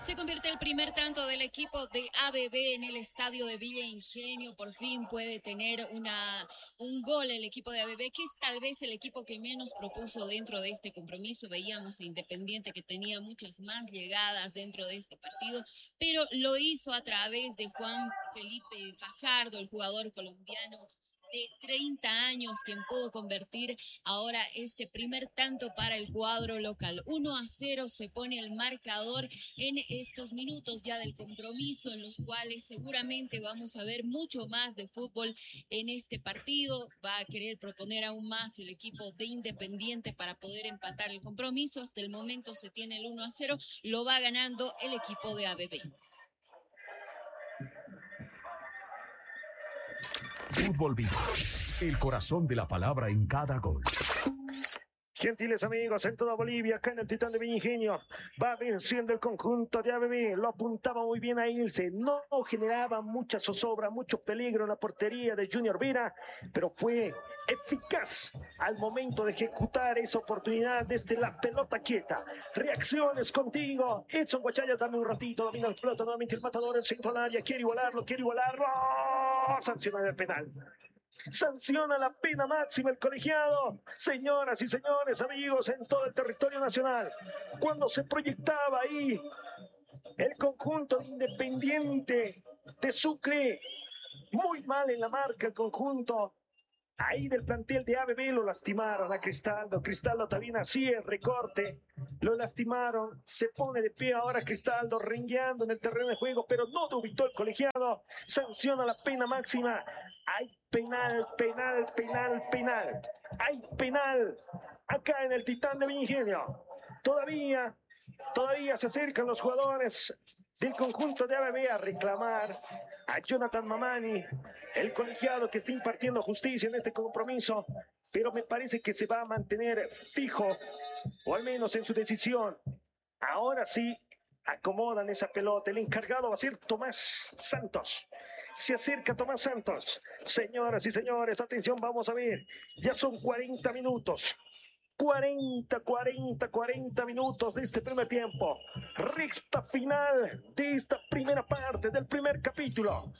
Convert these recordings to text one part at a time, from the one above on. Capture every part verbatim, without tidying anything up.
Se convierte el primer tanto del equipo de A B B en el estadio de Villa Ingenio. Por fin puede tener una, un gol el equipo de A B B, que es tal vez el equipo que menos propuso dentro de este compromiso. Veíamos a Independiente que tenía muchas más llegadas dentro de este partido, pero lo hizo a través de Juan Felipe Fajardo, el jugador colombiano de treinta años, quien pudo convertir ahora este primer tanto para el cuadro local. uno a cero se pone el marcador en estos minutos ya del compromiso, en los cuales seguramente vamos a ver mucho más de fútbol en este partido. Va a querer proponer aún más el equipo de Independiente para poder empatar el compromiso. Hasta el momento se tiene el uno a cero, lo va ganando el equipo de A B B. Fútbol Vivo, el corazón de la palabra en cada gol. Gentiles amigos, en toda Bolivia, acá en el Titán de Villa Ingenio, va venciendo el conjunto de A B B, lo apuntaba muy bien a Ilse, no generaba mucha zozobra, mucho peligro en la portería de Junior Vera, pero fue eficaz al momento de ejecutar esa oportunidad desde la pelota quieta. Reacciones contigo, Edson Guachaya, dame un ratito, domina el pelota nuevamente el matador, el centro al área, quiere igualarlo, quiere igualarlo, sancionar el penal. Sanciona la pena máxima el colegiado. Señoras y señores, amigos, en todo el territorio nacional, cuando se proyectaba ahí el conjunto Independiente de Sucre, muy mal en la marca el conjunto ahí del plantel de A B B, lo lastimaron a Cristaldo. Cristaldo también hacía el recorte, lo lastimaron, se pone de pie ahora Cristaldo, rengueando en el terreno de juego, pero no dubitó el colegiado, sanciona la pena máxima. Hay penal, penal, penal, penal, hay penal acá en el Titán de Villa Ingenio. Todavía, todavía se acercan los jugadores del conjunto de A B B a reclamar a Jonathan Mamani, el colegiado que está impartiendo justicia en este compromiso, pero me parece que se va a mantener fijo, o al menos en su decisión. Ahora sí, acomodan esa pelota. El encargado va a ser Tomás Santos. Se acerca Tomás Santos. Señoras y señores, atención, vamos a ver. Ya son cuarenta minutos. cuarenta, cuarenta, cuarenta minutos de este primer tiempo. Recta final de esta primera parte del primer capítulo.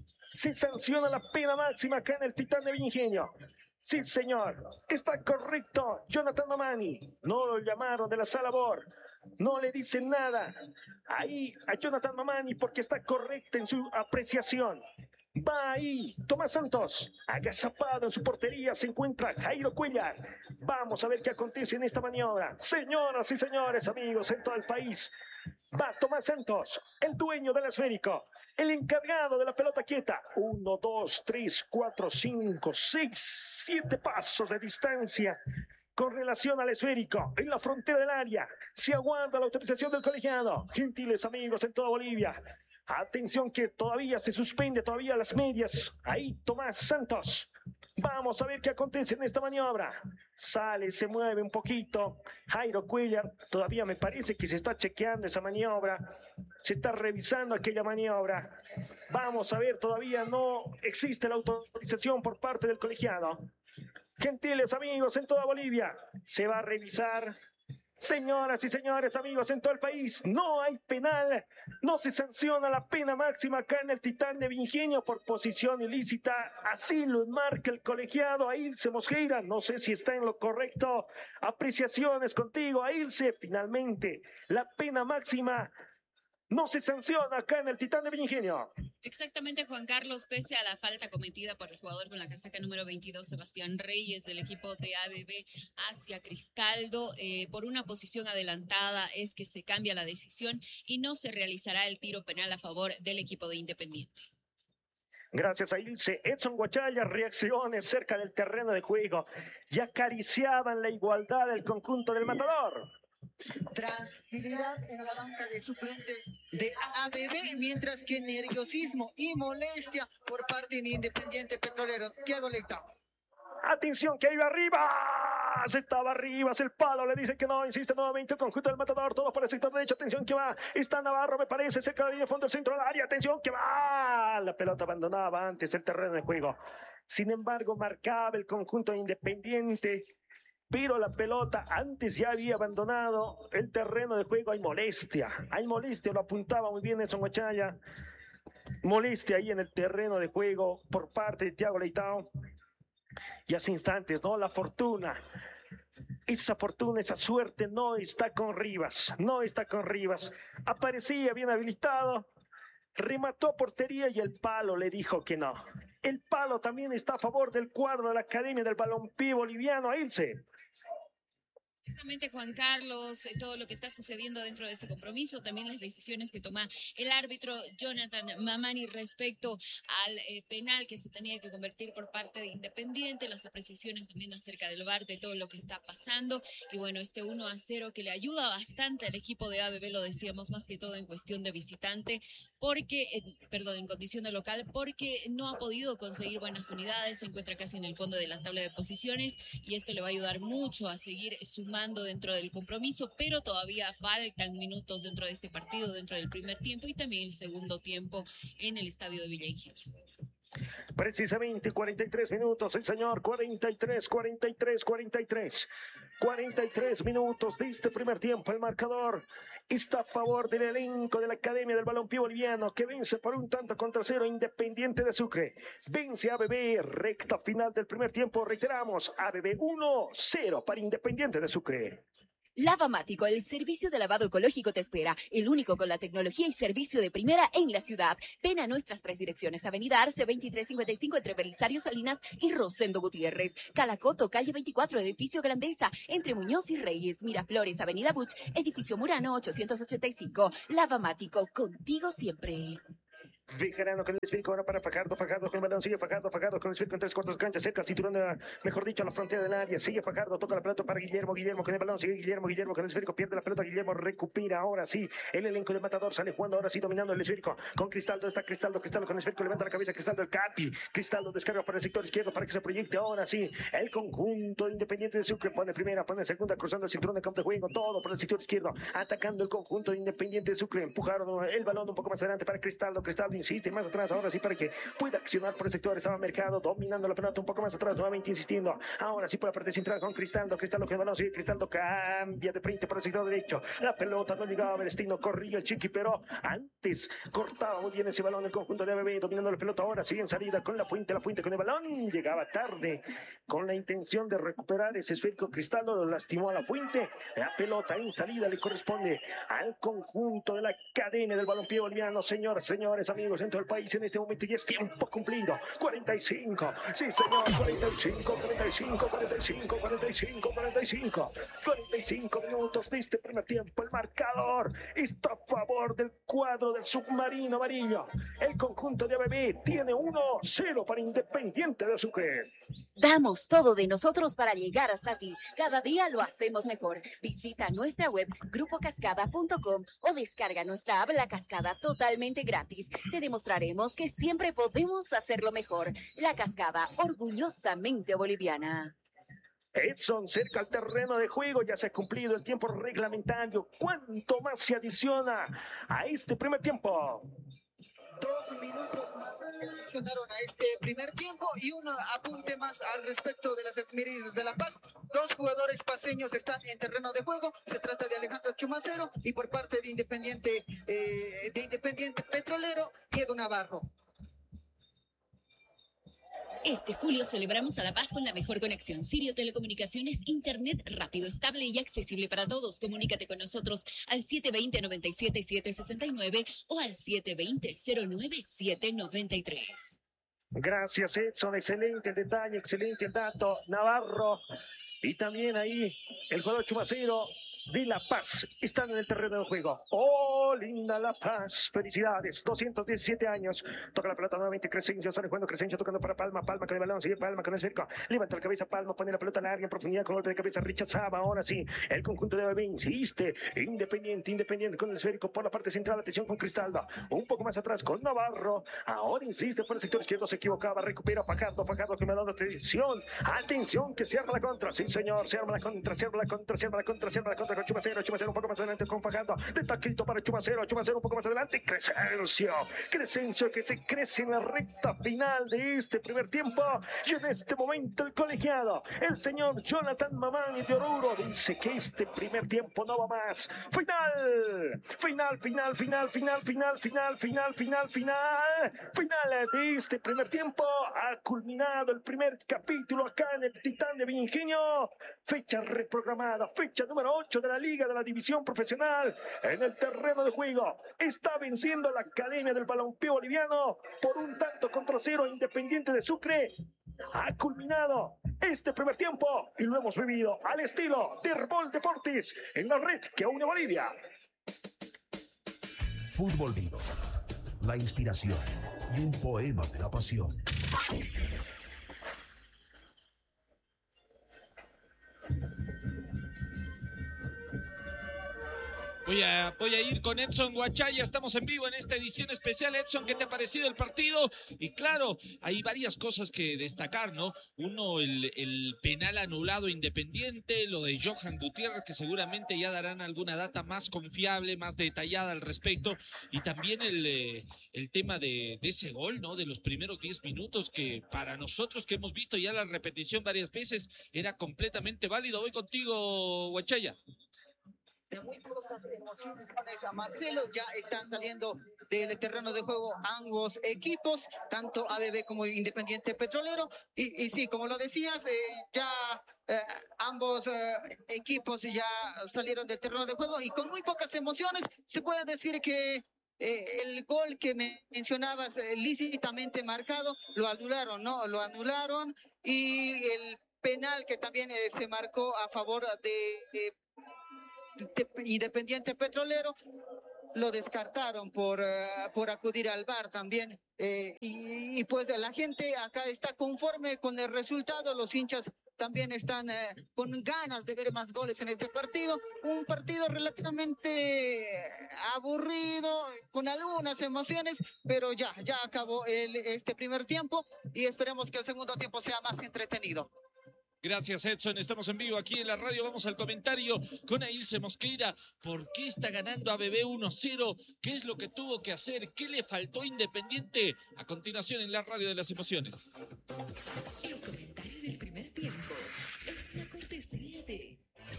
Se sanciona la pena máxima acá en el Titán de Villa Ingenio. Sí, señor, está correcto. Jonathan Mamani, no lo llamaron de la sala B O R, no le dicen nada ahí a Jonathan Mamani porque está correcta en su apreciación. Va ahí Tomás Santos, agazapado en su portería se encuentra Jairo Cuellar. Vamos a ver qué acontece en esta maniobra. Señoras y señores, amigos en todo el país, va Tomás Santos, el dueño del esférico, el encargado de la pelota quieta. Uno, dos, tres, cuatro, cinco, seis, siete pasos de distancia con relación al esférico. En la frontera del área se aguarda la autorización del colegiado. Gentiles amigos en toda Bolivia, atención que todavía se suspende, todavía las medias. Ahí Tomás Santos. Vamos a ver qué acontece en esta maniobra. Sale, se mueve un poquito. Jairo Cuellar, todavía me parece que se está chequeando esa maniobra. Se está revisando aquella maniobra. Vamos a ver, todavía no existe la autorización por parte del colegiado. Gentiles amigos en toda Bolivia, se va a revisar. Señoras y señores, amigos en todo el país, no hay penal, no se sanciona la pena máxima acá en el Titán de Villa Ingenio por posición ilícita, así lo marca el colegiado. A Ilse Mosqueira, no sé si está en lo correcto, apreciaciones contigo, a Ilse. Finalmente, la pena máxima no se sanciona acá en el Titán de Villa Ingenio. Exactamente, Juan Carlos, pese a la falta cometida por el jugador con la casaca número veintidós, Sebastián Reyes, del equipo de A B B hacia Cristaldo, eh, por una posición adelantada es que se cambia la decisión y no se realizará el tiro penal a favor del equipo de Independiente. Gracias a Ilse. Edson Guachaya, reacciones cerca del terreno de juego. Ya acariciaban la igualdad del conjunto del Matador. Tranquilidad en la banca de suplentes de A B B, mientras que nerviosismo y molestia por parte de Independiente Petrolero. Tiago Lecta. Atención que iba arriba, se estaba arriba, el palo le dice que no, insiste nuevamente el conjunto del Matador, todos para el sector derecho. Atención que va, está Navarro, me parece, cerca de la línea de fondo del centro del área. Atención que va, la pelota abandonaba antes el terreno de juego. Sin embargo, marcaba el conjunto Independiente pero la pelota antes ya había abandonado el terreno de juego. Hay molestia, hay molestia, lo apuntaba muy bien Edson Machala. Molestia ahí en el terreno de juego por parte de Thiago Leitão. Y hace instantes, ¿no? La fortuna, esa fortuna, esa suerte no está con Rivas, no está con Rivas. Aparecía bien habilitado, remató a portería y el palo le dijo que no. El palo también está a favor del cuadro de la Academia del Balompié Boliviano. A irse. Exactamente, Juan Carlos, eh, todo lo que está sucediendo dentro de este compromiso, también las decisiones que toma el árbitro Jonathan Mamani respecto al eh, penal que se tenía que convertir por parte de Independiente, las apreciaciones también acerca del V A R, de todo lo que está pasando, y bueno, este uno a cero que le ayuda bastante al equipo de A B B, lo decíamos más que todo en cuestión de visitante, porque, eh, perdón, en condición de local, porque no ha podido conseguir buenas unidades, se encuentra casi en el fondo de la tabla de posiciones, y esto le va a ayudar mucho a seguir sumando dentro del compromiso, pero todavía faltan minutos dentro de este partido, dentro del primer tiempo y también el segundo tiempo en el estadio de Villa Ingenio. Precisamente cuarenta y tres minutos, sí señor, cuarenta y tres, cuarenta y tres, cuarenta y tres. cuarenta y tres minutos de este primer tiempo. El marcador está a favor del elenco de la Academia del Balompié Boliviano, que vence por un tanto contra cero Independiente de Sucre. Vence a A B B, recta final del primer tiempo. Reiteramos, A B B uno cero para Independiente de Sucre. Lavamático, el servicio de lavado ecológico te espera, el único con la tecnología y servicio de primera en la ciudad. Ven a nuestras tres direcciones, Avenida Arce veintitrés cincuenta y cinco entre Belisario Salinas y Rosendo Gutiérrez, Calacoto, calle veinticuatro, edificio Grandeza, entre Muñoz y Reyes, Miraflores, Avenida Buch, edificio Murano ochocientos ochenta y cinco. Lavamático, contigo siempre. Vigerano con el esférico ahora para Fajardo, Fajardo con el balón, sigue Fajardo, Fajardo con el esférico en tres cuartos de cancha, cerca al cinturón, de, mejor dicho, a la frontera del área, sigue Fajardo, toca la pelota para Guillermo, Guillermo con el balón, sigue Guillermo, Guillermo con el esférico, pierde la pelota, Guillermo recupera, ahora sí, el elenco del Matador sale jugando, ahora sí dominando el esférico, con Cristaldo, está Cristaldo, Cristaldo con el esférico, levanta la cabeza, Cristaldo, el Capi, Cristaldo descarga para el sector izquierdo para que se proyecte, ahora sí, el conjunto Independiente de Sucre pone primera, pone segunda, cruzando el cinturón de campo de juego, todo por el sector izquierdo, atacando el conjunto de Independiente de Sucre, empujaron el balón un poco más adelante para Cristaldo, Cristaldo insiste, más atrás, ahora sí para que pueda accionar por el sector, estaba Mercado dominando la pelota un poco más atrás, nuevamente insistiendo, ahora sí por la parte central con Cristaldo, Cristaldo que el balón sigue, Cristaldo cambia de frente por el sector derecho, la pelota no llegaba a Destino, corría el Chiqui, pero antes cortaba muy bien ese balón el conjunto de A B B, dominando la pelota, ahora sí en salida con la Fuente, la Fuente con el balón, llegaba tarde, con la intención de recuperar ese esférico, Cristaldo lo lastimó a la Fuente, la pelota en salida le corresponde al conjunto de la Academia del Balompié Boliviano, señores, señores, amigos en todo el país, en este momento ya es tiempo cumplido, cuarenta y cinco, sí señor, cuarenta y cinco, cuarenta y cinco, cuarenta y cinco, cuarenta y cinco, cuarenta y cinco, cuarenta y cinco minutos de este primer tiempo, el marcador está a favor del cuadro del submarino amarillo, el conjunto de A B B tiene uno cero para Independiente de Sucre. Damos todo de nosotros para llegar hasta ti. Cada día lo hacemos mejor. Visita nuestra web grupo cascada punto com o descarga nuestra app La Cascada totalmente gratis. Te demostraremos que siempre podemos hacerlo mejor. La Cascada, orgullosamente boliviana. Edson cerca al terreno de juego, ya se ha cumplido el tiempo reglamentario. ¿Cuánto más se adiciona a este primer tiempo? Dos minutos más se adicionaron a este primer tiempo y un apunte más al respecto de las efemérides de La Paz. Dos jugadores paseños están en terreno de juego. Se trata de Alejandro Chumacero y por parte de Independiente, eh, de Independiente Petrolero, Diego Navarro. Este julio celebramos a La Paz con la mejor conexión. Sirio Telecomunicaciones, internet rápido, estable y accesible para todos. Comunícate con nosotros al siete dos cero, nueve siete siete seis nueve o al siete dos cero, cero nueve siete nueve tres. Gracias, Edson. Excelente el detalle, excelente el dato. Navarro y también ahí el jugador Chumacero de La Paz están en el terreno de juego. ¡Oh, linda La Paz! ¡Felicidades! doscientos diecisiete años. Toca la pelota nuevamente Crescencio. Sale jugando Crescencio tocando para Palma. Palma con el balón. Sigue Palma con el cerco. Levanta la cabeza Palma. Pone la pelota larga en profundidad con golpe de cabeza. Rechazaba. Ahora sí. El conjunto de A B B insiste. Independiente. Independiente con el esférico por la parte central. Atención con Cristaldo. Un poco más atrás con Navarro. Ahora insiste por el sector izquierdo. Se equivocaba. Recupera Fajardo. Fajardo que me da la atención. Atención que cierra la contra. Sí, señor. Cierra la contra. Cierra la contra. Cierra la contra. Cierra la contra. mejor Chumacero, Chumacero un poco más adelante con Fajardo, de taquito para Chumacero, Chumacero un poco más adelante, Crescencio, Crescencio que se crece en la recta final de este primer tiempo, y en este momento el colegiado, el señor Jonathan Mamani de Oruro, dice que este primer tiempo no va más, final, final, final, final, final, final, final, final, final, final, final de este primer tiempo, ha culminado el primer capítulo acá en el Titán de Villa Ingenio, fecha reprogramada, fecha número ocho de la Liga de la División Profesional, en el terreno de juego, está venciendo la Academia del Balompié Boliviano por un tanto contra cero Independiente de Sucre, ha culminado este primer tiempo y lo hemos vivido al estilo de Herbol Deportes en la red que une Bolivia. Fútbol Vivo, la inspiración y un poema de la pasión. Voy a, voy a ir con Edson Huachaya, estamos en vivo en esta edición especial. Edson, ¿qué te ha parecido el partido? Y claro, hay varias cosas que destacar, ¿no? Uno, el, el penal anulado Independiente, lo de Johan Gutiérrez, que seguramente ya darán alguna data más confiable, más detallada al respecto. Y también el, eh, el tema de, de ese gol, ¿no? De los primeros diez minutos, que para nosotros que hemos visto ya la repetición varias veces, era completamente válido. Voy contigo, Huachaya. De muy pocas emociones a Marcelo, ya están saliendo del terreno de juego ambos equipos, tanto A B B como Independiente Petrolero, y, y sí, como lo decías, eh, ya eh, ambos eh, equipos ya salieron del terreno de juego y con muy pocas emociones. Se puede decir que eh, el gol que me mencionabas eh, lícitamente marcado, lo anularon, ¿no? Lo anularon, y el penal que también eh, se marcó a favor de... Eh, Independiente Petrolero, lo descartaron por, uh, por acudir al V A R también, eh, y, y pues la gente acá está conforme con el resultado, los hinchas también están eh, con ganas de ver más goles en este partido, un partido relativamente aburrido, con algunas emociones, pero ya, ya acabó el, este primer tiempo y esperemos que el segundo tiempo sea más entretenido. Gracias, Edson. Estamos en vivo aquí en la radio. Vamos al comentario con Ailse Mosqueira. ¿Por qué está ganando A B B uno cero? ¿Qué es lo que tuvo que hacer? ¿Qué le faltó a Independiente? A continuación en la radio de las emociones. El comentario del primer tiempo es una cortesía de...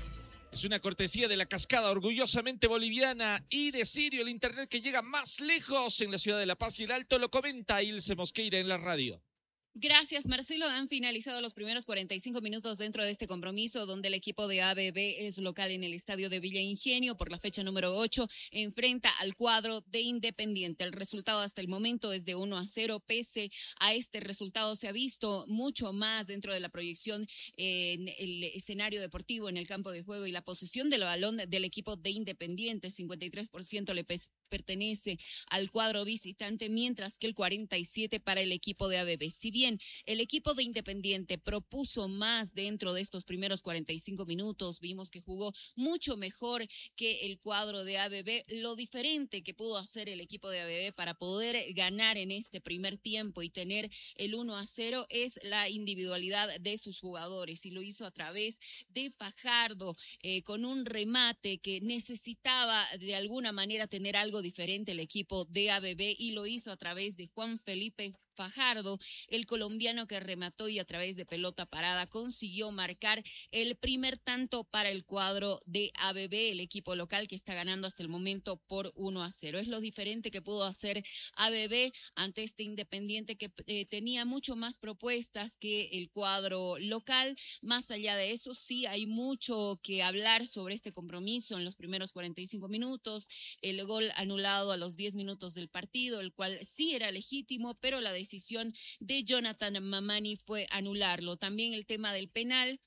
Es una cortesía de La Cascada, orgullosamente boliviana, y de Sirio, el internet que llega más lejos en la ciudad de La Paz y el Alto. Lo comenta Ailse Mosqueira en la radio. Gracias, Marcelo. Han finalizado los primeros cuarenta y cinco minutos dentro de este compromiso, donde el equipo de A B B es local en el estadio de Villa Ingenio por la fecha número ocho, enfrenta al cuadro de Independiente. El resultado hasta el momento es de uno a cero. Pese a este resultado, se ha visto mucho más dentro de la proyección en el escenario deportivo, en el campo de juego, y la posesión del balón del equipo de Independiente. cincuenta y tres por ciento le pertenece al cuadro visitante, mientras que el cuarenta y siete por ciento para el equipo de A B B. Si bien el equipo de Independiente propuso más dentro de estos primeros cuarenta y cinco minutos, vimos que jugó mucho mejor que el cuadro de A B B. Lo diferente que pudo hacer el equipo de A B B para poder ganar en este primer tiempo y tener el uno a cero es la individualidad de sus jugadores, y lo hizo a través de Fajardo, eh, con un remate que necesitaba de alguna manera tener algo diferente el equipo de A B B, y lo hizo a través de Juan Felipe Fajardo, el colombiano que remató y a través de pelota parada consiguió marcar el primer tanto para el cuadro de A B B, el equipo local que está ganando hasta el momento por uno a cero. Es lo diferente que pudo hacer A B B ante este Independiente que eh, tenía mucho más propuestas que el cuadro local. Más allá de eso, sí hay mucho que hablar sobre este compromiso en los primeros cuarenta y cinco minutos, el gol anulado a los diez minutos del partido, el cual sí era legítimo, pero la decisión de Jonathan Mamani fue anularlo. También el tema del penal,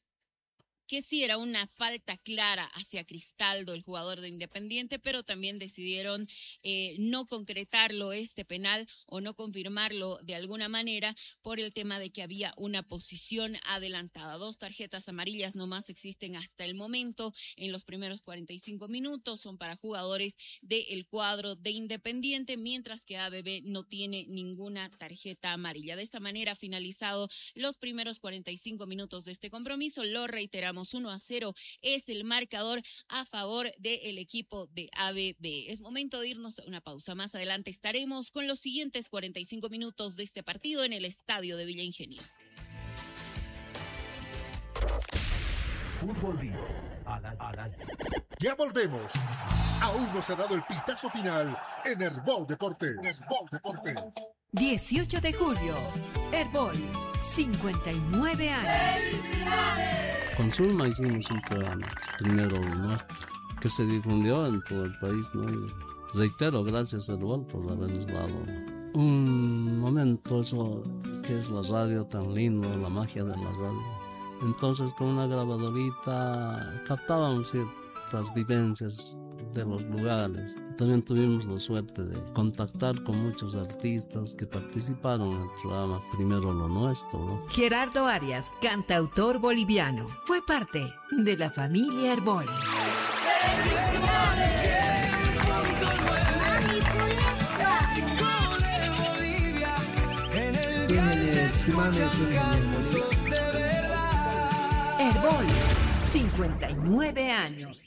que sí era una falta clara hacia Cristaldo, el jugador de Independiente, pero también decidieron eh, no concretarlo este penal o no confirmarlo de alguna manera por el tema de que había una posición adelantada. Dos tarjetas amarillas nomás existen hasta el momento en los primeros cuarenta y cinco minutos, son para jugadores del cuadro de Independiente, mientras que A B B no tiene ninguna tarjeta amarilla. De esta manera, finalizado los primeros cuarenta y cinco minutos de este compromiso, lo reiteramos decíamos, uno a cero es el marcador a favor del equipo de A B B. Es momento de irnos a una pausa. Más adelante estaremos con los siguientes cuarenta y cinco minutos de este partido en el estadio de Villa Ingenio. Fútbol Vivo. Al, al aire. Ya volvemos. Aún no se ha dado el pitazo final en Herbol Deportes. Herbol Deportes. dieciocho de julio. Herbol, cincuenta y nueve años. Con Zulma hicimos un programa, primero nuestro, que se difundió en todo el país, ¿no? Y reitero, gracias Herbol por habernos dado un momento, eso que es la radio tan lindo, la magia de la radio. Entonces con una grabadorita captábamos ciertas vivencias de los lugares. Y también tuvimos la suerte de contactar con muchos artistas que participaron en el programa Primero lo Nuestro, ¿no? Gerardo Arias, cantautor boliviano, fue parte de la familia Herbol. Herbol, cincuenta y nueve años.